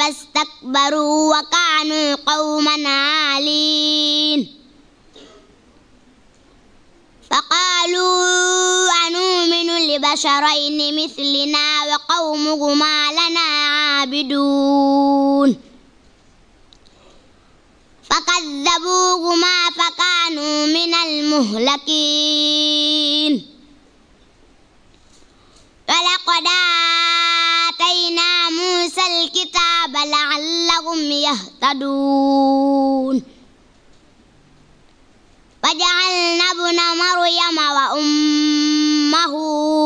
فاستكبروا وكانوا قوما عالين فقالوا أنؤمن لبشرين مثلنا وقومهما لنا عابدون فكذبوهما فكانوا من المهلكين ولقد آتينا موسى الكتاب لعلهم يهتدون وجعلنا ابن مريم وأمه